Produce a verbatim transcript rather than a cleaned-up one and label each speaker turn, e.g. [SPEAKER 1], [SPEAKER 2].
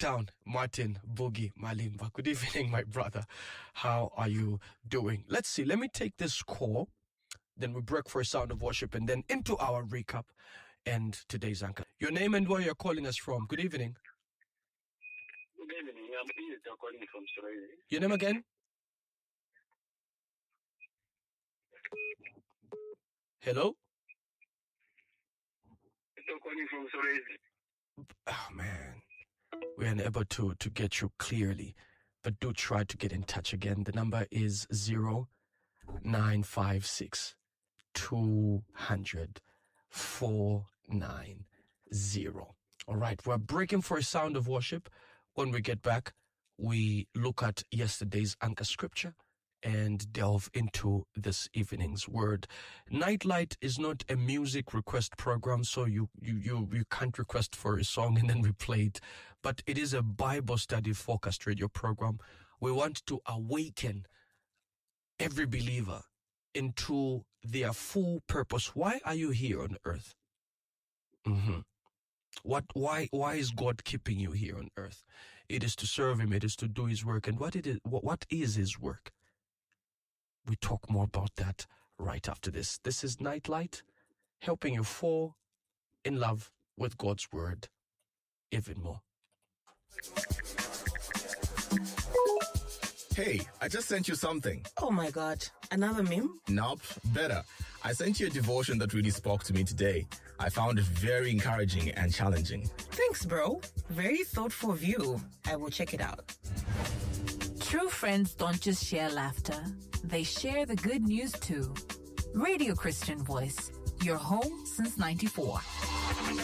[SPEAKER 1] down, Martin Boogie Malimba. Good evening, my brother. How are you doing? Let's see. Let me take this call. Then we break for a sound of worship and then into our recap and today's anchor. Your name and where you're calling us from. Good evening.
[SPEAKER 2] Good evening. I'm Peter calling from Sorezi.
[SPEAKER 1] Your name again? Hello?
[SPEAKER 2] Peter calling from Sorezi.
[SPEAKER 1] Oh, man. We're unable to, to get you clearly, but do try to get in touch again. The number is zero nine five six two hundred four nine zero. All right, we're breaking for a sound of worship. When we get back, we look at yesterday's anchor scripture and delve into this evening's word. Nightlight is not a music request program, so you, you, you, you can't request for a song and then we play it. But it is a Bible study focused radio program. We want to awaken every believer into their full purpose. Why are you here on earth? Mm-hmm. What? Why? Why is God keeping you here on earth? It is to serve Him. It is to do His work. And what it is? What, what is His work? We talk more about that right after this. This is Nightlight, helping you fall in love with God's word even more.
[SPEAKER 3] Hey, I just sent you something.
[SPEAKER 4] Oh my God, another meme?
[SPEAKER 3] Nope, better. I sent you a devotion that really spoke to me today. I found it very encouraging and challenging.
[SPEAKER 4] Thanks, bro. Very thoughtful of you. I will check it out.
[SPEAKER 5] True friends don't just share laughter. They share the good news too. Radio Christian Voice, your home since ninety-four.